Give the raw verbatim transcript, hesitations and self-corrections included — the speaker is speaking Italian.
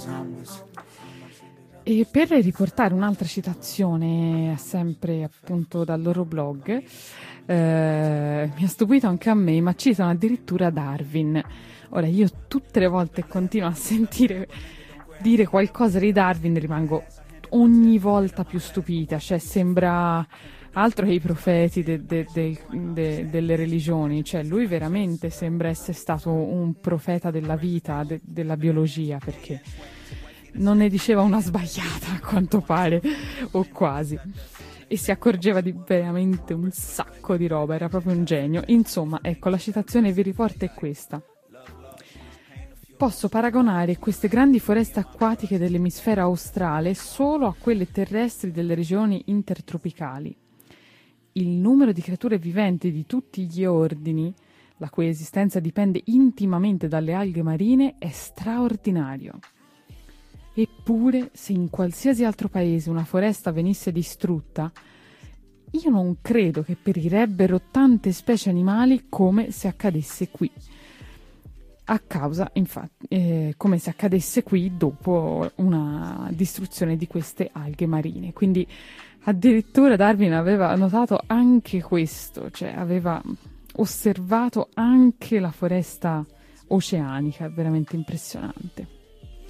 E per riportare un'altra citazione, sempre appunto dal loro blog, eh, mi ha stupito anche a me, ma citano addirittura Darwin. Ora, io tutte le volte che continuo a sentire dire qualcosa di Darwin rimango ogni volta più stupita, cioè sembra altro che i profeti de- de- de- de- delle religioni, cioè lui veramente sembra essere stato un profeta della vita, de- della biologia, perché non ne diceva una sbagliata a quanto pare, o quasi, e si accorgeva di veramente un sacco di roba, era proprio un genio. Insomma, ecco, la citazione che vi riporto è questa: posso paragonare queste grandi foreste acquatiche dell'emisfero australe solo a quelle terrestri delle regioni intertropicali. Il numero di creature viventi di tutti gli ordini, la cui esistenza dipende intimamente dalle alghe marine, è straordinario. Eppure, se in qualsiasi altro paese una foresta venisse distrutta, io non credo che perirebbero tante specie animali come se accadesse qui. A causa, infatti, eh, come se accadesse qui dopo una distruzione di queste alghe marine. Quindi addirittura Darwin aveva notato anche questo, cioè aveva osservato anche la foresta oceanica, è veramente impressionante.